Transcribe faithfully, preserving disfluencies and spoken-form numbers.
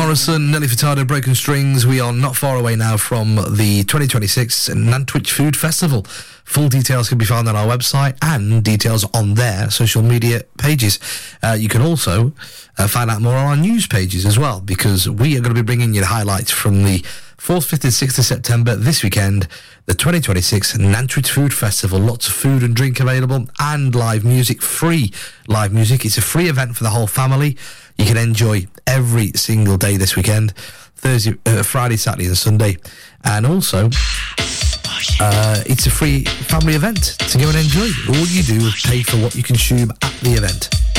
Morrison, Nelly Furtado, Broken Strings. We are not far away now from the twenty twenty-six Nantwich Food Festival. Full details can be found on our website and details on their social media pages. Uh, you can also uh, find out more on our news pages as well, because we are going to be bringing you the highlights from the fourth, fifth and sixth of September this weekend, the twenty twenty-six Nantwich Food Festival. Lots of food and drink available and live music, free live music. It's a free event for the whole family. You can enjoy every single day this weekend, Thursday, uh, Friday, Saturday and Sunday. And also, uh, it's a free family event to go and enjoy. All you do is pay for what you consume at the event.